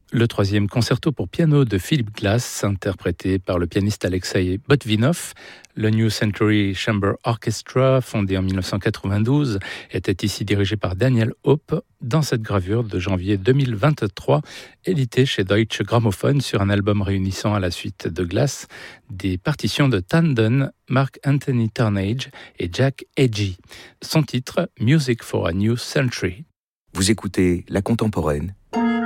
Le troisième concerto pour piano de Philip Glass, interprété par le pianiste Alexei Botvinov. Le New Century Chamber Orchestra, fondé en 1992, était ici dirigé par Daniel Hope dans cette gravure de janvier 2023, éditée chez Deutsche Grammophon sur un album réunissant à la suite de Glass des partitions de Tandon, Mark Anthony Turnage et Jack Edgy. Son titre, Music for a New Century. Vous écoutez La Contemporaine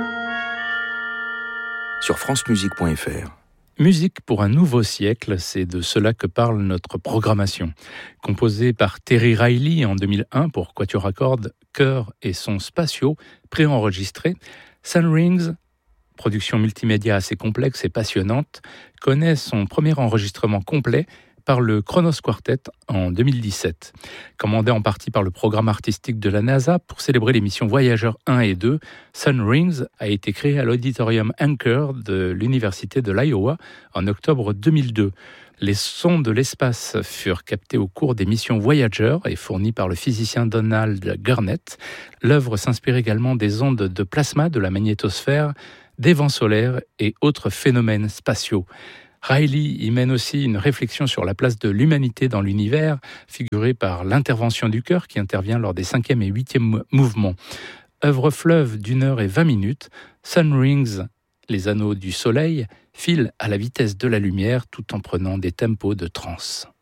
sur francemusique.fr. Musique pour un nouveau siècle, c'est de cela que parle notre programmation. Composée par Terry Riley en 2001 pour quatuor à cordes, chœur et sons spatiaux préenregistrés, Sun Rings, production multimédia assez complexe et passionnante, connaît son premier enregistrement complet par le Kronos Quartet en 2017. Commandé en partie par le programme artistique de la NASA pour célébrer les missions Voyageur 1 et 2, Sun Rings a été créé à l'auditorium Anchor de l'Université de l'Iowa en octobre 2002. Les sons de l'espace furent captés au cours des missions Voyager et fournis par le physicien Donald Garnett. L'œuvre s'inspire également des ondes de plasma de la magnétosphère, des vents solaires et autres phénomènes spatiaux. Riley y mène aussi une réflexion sur la place de l'humanité dans l'univers, figurée par l'intervention du chœur qui intervient lors des 5e et 8e mouvements. Œuvre fleuve d'1h20, Sun Rings, les anneaux du soleil, file à la vitesse de la lumière tout en prenant des tempos de trance.